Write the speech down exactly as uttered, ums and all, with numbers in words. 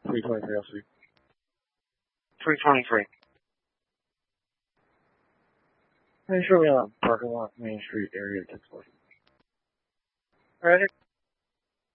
three twenty-three L C. three twenty-three. Hey, show me a parking lot, Main Street area, Texas. Ready?